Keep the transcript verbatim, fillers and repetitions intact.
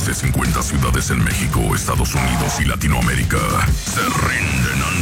más de cincuenta ciudades en México, Estados Unidos y Latinoamérica se rinden